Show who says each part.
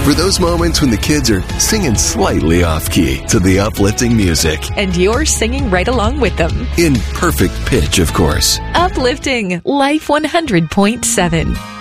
Speaker 1: For those moments when the kids are singing slightly off-key to the uplifting music.
Speaker 2: And you're singing right along with them.
Speaker 1: In perfect pitch, of course.
Speaker 2: Uplifting Life 100.7.